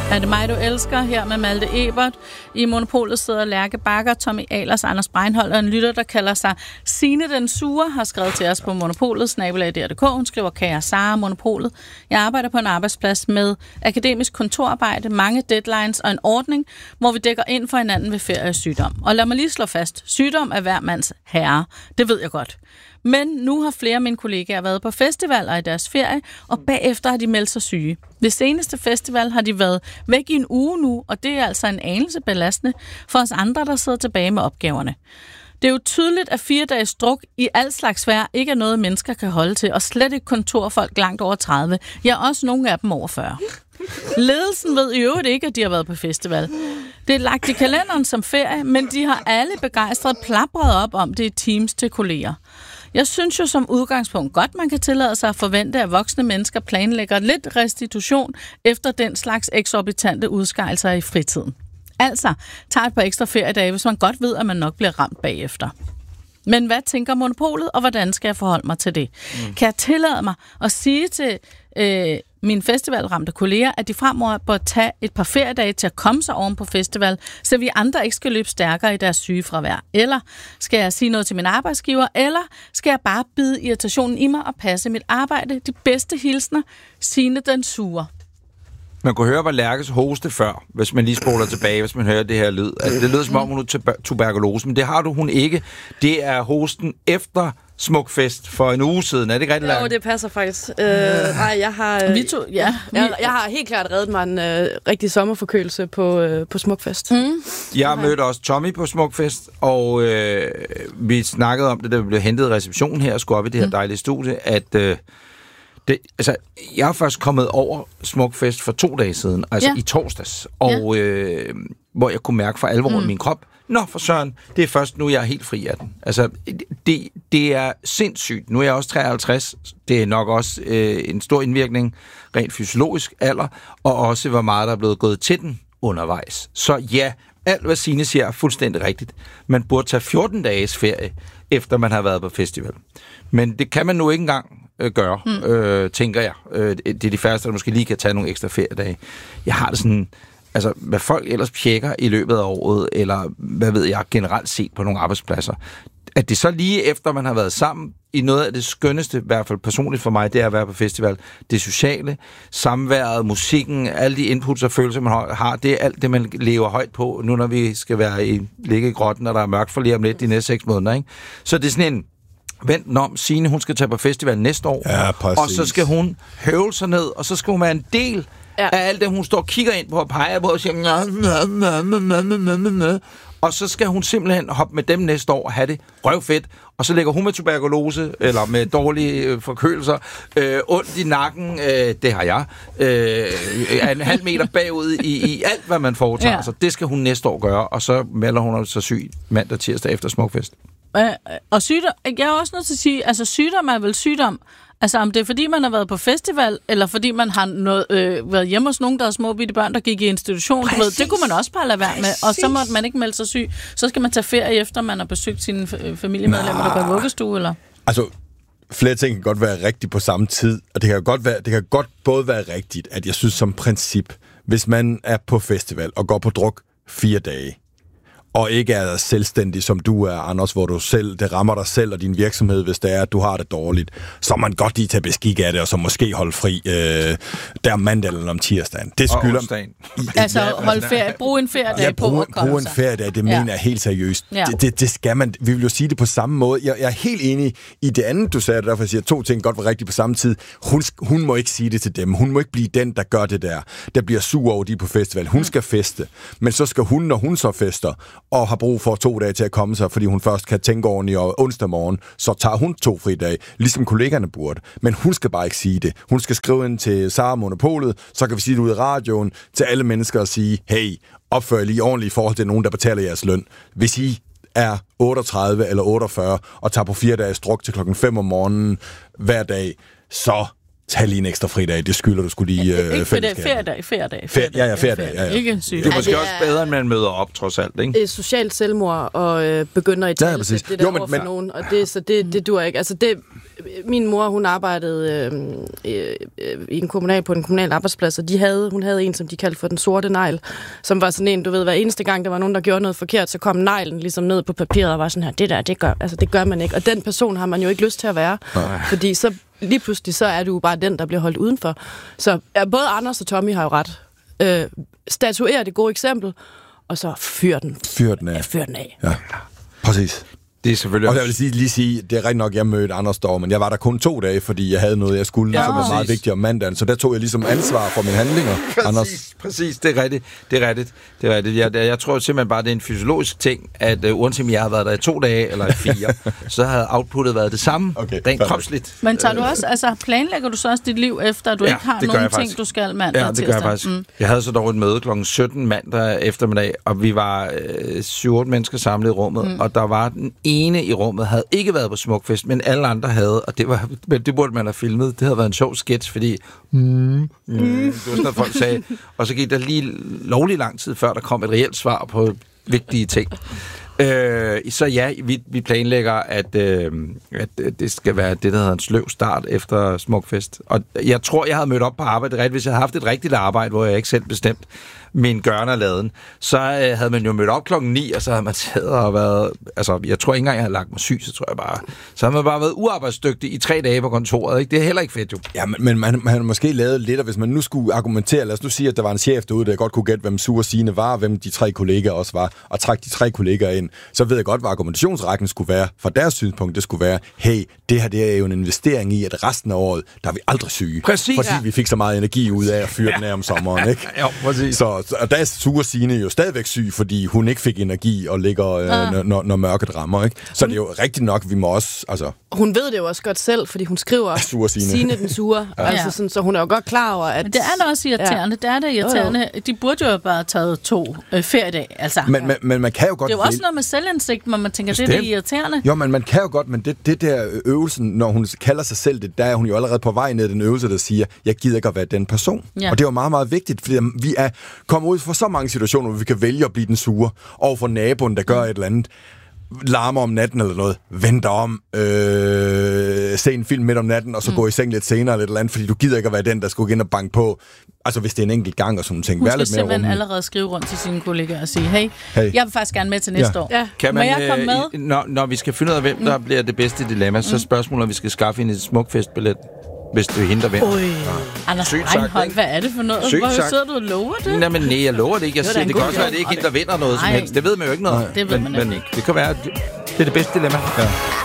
Er det mig, du elsker? Her med Malte Ebert. I Monopolet sidder Lærke Bakker, Tommy Ahlers, Anders Breinholt og en lytter, der kalder sig Signe den Sure, har skrevet til os på Monopolet, @DR.dk. Hun skriver, kære Sara, Monopolet. Jeg arbejder på en arbejdsplads med akademisk kontorarbejde, mange deadlines og en ordning, hvor vi dækker ind for hinanden ved ferie og sygdom. Og lad mig lige slå fast, sygdom er hver mands herre. Det ved jeg godt. Men nu har flere af mine kollegaer været på festivaler i deres ferie, og bagefter har de meldt sig syge. Ved seneste festival har de været væk i en uge nu, og det er altså en anelse belastende for os andre, der sidder tilbage med opgaverne. Det er jo tydeligt, at 4 dages druk i alt slags vejr ikke er noget, mennesker kan holde til, og slet ikke kontorfolk langt over 30. Ja, også nogle af dem over 40. Ledelsen ved i øvrigt ikke, at de har været på festival. Det er lagt i kalenderen som ferie, men de har alle begejstret plapret op om det i Teams til kolleger. Jeg synes jo som udgangspunkt godt, man kan tillade sig at forvente, at voksne mennesker planlægger lidt restitution efter den slags eksorbitante udskejelser i fritiden. Altså, tag et par ekstra feriedage, hvis man godt ved, at man nok bliver ramt bagefter. Men hvad tænker Monopolet, og hvordan skal jeg forholde mig til det? Kan jeg tillade mig at sige til mine festivalramte kolleger, at de fremover bør tage et par feriedage til at komme sig oven på festival, så vi andre ikke skal løbe stærkere i deres sygefravær? Eller skal jeg sige noget til min arbejdsgiver? Eller skal jeg bare bide irritationen i mig og passe mit arbejde? De bedste hilsner, Signe den Sure. Man kunne høre, hvor Lærkes hoste før, hvis man lige spoler tilbage, hvis man hører det her lyd. Altså, det lyder som om, hun har tuberkulose, men det har hun ikke. Det er hosten efter Smukfest for en uge siden. Er det ikke rigtigt, Lærke? Jo, det passer faktisk. Nej, jeg har helt klart reddet mig en rigtig sommerforkølelse på Smukfest. Jeg mødte også Tommy på Smukfest, og vi snakkede om det, da vi blev hentet i receptionen her og skulle op i det her dejlige studie, at jeg er først kommet over Smukfest for 2 dage siden, altså i torsdags, og hvor jeg kunne mærke for alvor i min krop, nå for søren, det er først nu, jeg er helt fri af den. Altså, det er sindssygt. Nu er jeg også 53. Det er nok også en stor indvirkning, rent fysiologisk alder, og også hvor meget der er blevet gået til den undervejs. Så ja, alt hvad Signe siger er fuldstændig rigtigt. Man burde tage 14 dages ferie, efter man har været på festival. Men det kan man nu ikke engang gøre, tænker jeg. Det er de færreste, der måske lige kan tage nogle ekstra feriedage. Jeg har det sådan, altså hvad folk ellers tjekker i løbet af året, eller hvad ved jeg, generelt set på nogle arbejdspladser, at det så lige efter, man har været sammen i noget af det skønneste, i hvert fald personligt for mig, det er at være på festival. Det sociale, samværet, musikken, alle de inputs og følelser, man har, det er alt det, man lever højt på, nu når vi skal ligge i grotten, og der er mørkt for lige om lidt de næste 6 måneder, ikke? Så det er sådan en vent om, Signe, hun skal tage på festival næste år, og så skal hun høvle sig ned, og så skal hun være en del af alt det, hun står og kigger ind på og peger på og siger, og så skal hun simpelthen hoppe med dem næste år og have det røvfedt, og så ligger hun med tuberkulose, eller med dårlige forkølelser, ondt i nakken, det har jeg, en halv meter bagud i alt, hvad man foretager, så det skal hun næste år gøre, og så melder hun sig syg mandag, tirsdag efter Smukfest. Og sygdom, jeg er også nødt til at sige, altså sygdom er vel sygdom. Altså om det er fordi, man har været på festival, eller fordi man har været hjemme hos nogen, der er små bitte børn, der gik i institution. Du ved, det kunne man også bare lade være med, og så måtte man ikke melde sig syg. Så skal man tage ferie efter, man har besøgt sine familiemedlemmer, der går i vuggestue, eller? Altså, flere ting kan godt være rigtigt på samme tid, og det kan godt både være rigtigt, at jeg synes som princip, hvis man er på festival og går på druk 4 dage, og ikke er selvstændig, som du er, Anders, hvor du selv, det rammer dig selv og din virksomhed, hvis det er, at du har det dårligt, så man godt lige tage beskik af det, og så måske holde fri der mandag eller om tirsdagen. Det skylder... Altså holde ferie, bruge en feriedag på at komme bruge en feriedag, det mener jeg helt seriøst. Ja. Det skal man. Vi vil jo sige det på samme måde. Jeg er helt enig i det andet, du sagde, derfor jeg siger 2 ting godt var rigtigt på samme tid. Hun må ikke sige det til dem. Hun må ikke blive den, der gør det der bliver sur over de på festival. Hun skal feste, men så skal hun, når hun så fester, og har brug for 2 dage til at komme sig, fordi hun først kan tænke ordentligt, og onsdag morgen, så tager hun 2 fridage, ligesom kollegerne burde. Men hun skal bare ikke sige det. Hun skal skrive ind til Sara Monopolet, så kan vi sige det ud i radioen til alle mennesker og sige, hey, opfør lige ordentligt i forhold til nogen, der betaler jeres løn. Hvis I er 38 eller 48 og tager på 4 dages druk til 5:00 om morgenen hver dag, så tag lige en ekstra fridag, det skylder du skulle lige ferie. Feriedag. Ikke syg. Det er måske også bedre, end man møder op, trods alt, ikke? Det er socialt selvmord og begynder i tale. Ja, præcis. Det der over for nogen, og det dur ikke. Altså min mor, hun arbejdede på en kommunal arbejdsplads, og hun havde en, som de kaldte for den sorte negl, som var sådan en, du ved, hver eneste gang, der var nogen, der gjorde noget forkert, så kom neglen ligesom ned på papiret og var sådan her, det gør man ikke. Og den person har man jo ikke lyst til at være, fordi så lige pludselig, så er du bare den, der bliver holdt udenfor. Så både Anders og Tommy har jo ret. Statuere det gode eksempel, og så fyr den af. Ja, præcis. Det er selvfølgelig og jeg vil lige sige, det er rigtig nok, jeg mødte Anders dog, men jeg var der kun 2 dage, fordi jeg havde noget, jeg skulle, som var meget vigtigt om mandagen. Så der tog jeg ligesom ansvar for mine handlinger. Præcis, det er rigtigt. Jeg tror simpelthen bare, det er en fysiologisk ting, at uanset om jeg har været der i 2 dage eller i 4, så havde outputtet været det samme, rent kropsligt. Men tager du også, planlægger du så også dit liv efter, at du ikke har nogen ting, du skal mandag til? Ja, det gør jeg faktisk. Jeg havde så dog et møde kl. 17 mandag eftermiddag, og vi var 7-8 mennesker samlet i rummet, og der var den ene i rummet havde ikke været på Smukfest, men alle andre havde, og det burde man have filmet. Det havde været en sjov sketch, fordi det var sådan, noget, folk sagde. Og så gik der lige lovlig lang tid, før der kom et reelt svar på vigtige ting. Så ja, vi planlægger, at det skal være det, der hedder en sløv start efter Smukfest. Og jeg tror, jeg havde mødt op på arbejde, hvis jeg havde haft et rigtigt arbejde, hvor jeg ikke selv bestemt min gørne og laden, så havde man jo mødt op 9:00, og så havde man taget og været... Altså, jeg tror ikke engang, jeg havde lagt mig syg, så havde man bare været uarbejdsdygtig i 3 dage på kontoret, ikke? Det er heller ikke fedt, jo. Ja, men man har måske lavet lidt, og hvis man nu skulle argumentere, lad os nu sige, at der var en chef derude, der godt kunne gætte, hvem Sure Signe var, og hvem de 3 kollegaer også var, og trække de 3 kollegaer ind, så ved jeg godt, hvad argumentationsrækken skulle være. Fra deres synspunkt, det skulle være, hey, det her det er jo en investering i, at resten af året, der er vi aldrig syge. Præcis. Fordi vi fik så meget energi ud af at fyre den af om sommeren, ikke? Ja, præcis. Og der er Sure Signe jo stadigvæk syg, fordi hun ikke fik energi og ligger, når mørket rammer, ikke? Så det er jo rigtigt nok, vi må også... Altså... Hun ved det jo også godt selv, fordi hun skriver Signe den sure. Altså sådan, så hun er jo godt klar over, at... Men det er da også irriterende. Ja. Det er da irriterende. De burde jo bare have taget 2 feriedage. Altså. Men man kan jo godt... Det er jo også noget med selvindsigt, hvor man tænker, det er irriterende. Jo, men man kan jo godt, men det der øvelsen, når hun kalder sig selv det, der er hun jo allerede på vej ned den øvelse, der siger, jeg gider ikke at være den person. Ja. Og det er jo meget, meget vigtigt, fordi vi er kommet ud for så mange situationer, hvor vi kan vælge at blive den sure over for naboen, der gør et eller andet, larmer om natten eller noget, venter om, se en film midt om natten, og så gå i seng lidt senere eller et eller andet, fordi du gider ikke at være den, der skulle gå ind og banke på. Altså, hvis det er en enkelt gang og sådan ting. Hun skal simpelthen allerede skrive rundt til sine kollegaer og sige, hey, jeg vil faktisk gerne med til næste år. Ja. Kan man, jeg komme med? Når vi skal finde ud af, hvem der bliver det bedste dilemma, så er spørgsmålet, om vi skal skaffe en Smukfestbillet, hvis du henter vinder. Anders Breinholt, hvad er det for noget? Hvor sidder du og lover det? Nej, jeg lover det ikke. Jeg siger, det kan også være, at det ikke hende, der vinder noget som helst. Det ved man jo ikke noget. Det ved man ikke. Det kan være, det er det bedste dilemma. Ja.